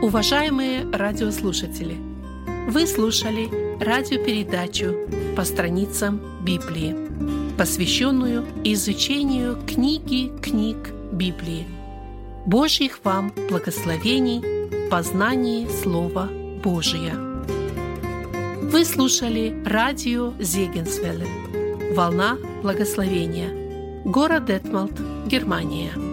Уважаемые радиослушатели, вы слушали радиопередачу «По страницам Библии», посвященную изучению книг Библии. Божьих вам благословений в познании Слова Божия. Вы слушали радио Зегенсвелле «Волна благословения», город Детмалт, Германия.